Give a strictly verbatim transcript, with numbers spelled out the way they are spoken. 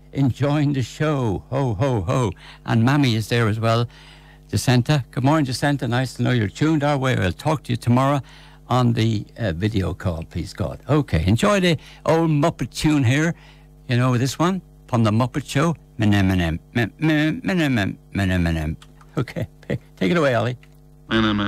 enjoying the show. Ho, ho, ho. And Mammy is there as well. Jacinta. Good morning, Jacinta. Nice to know you're tuned our way. I'll talk to you tomorrow on the uh, video call, please God. Okay, enjoy the old Muppet tune here. You know this one from the Muppet Show. Okay, take it away, Ollie.